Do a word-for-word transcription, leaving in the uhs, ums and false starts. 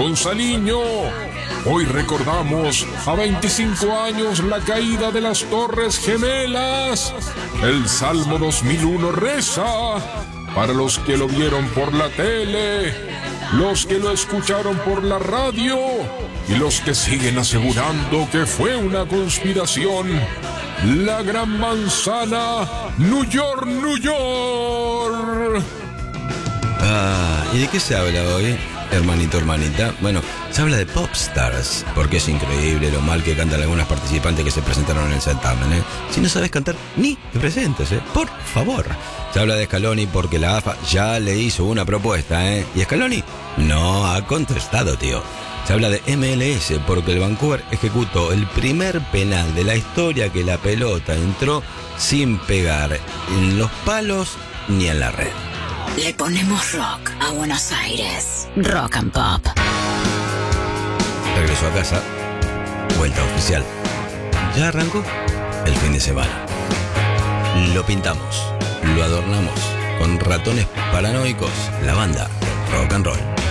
Gonzaliño. Hoy recordamos a veinticinco años la caída de las Torres Gemelas. El Salmo dos mil uno reza para los que lo vieron por la tele, los que lo escucharon por la radio y los que siguen asegurando que fue una conspiración. La Gran Manzana, New York, New York. Ah, ¿y de qué se habla hoy, hermanito, hermanita? Bueno, se habla de Popstars, porque es increíble lo mal que cantan algunas participantes que se presentaron en el certamen, ¿eh? Si no sabes cantar, ni te presentes, ¿eh? Por favor. Se habla de Scaloni porque la A F A ya le hizo una propuesta, ¿eh? Y Scaloni no ha contestado, tío. Se habla de M L S porque el Vancouver ejecutó el primer penal de la historia que la pelota entró sin pegar en los palos ni en la red. Le ponemos rock a Buenos Aires. Rock and Pop. Regreso a casa. Vuelta oficial. Ya arrancó el fin de semana. Lo pintamos, lo adornamos con ratones paranoicos. La banda Rock and Roll.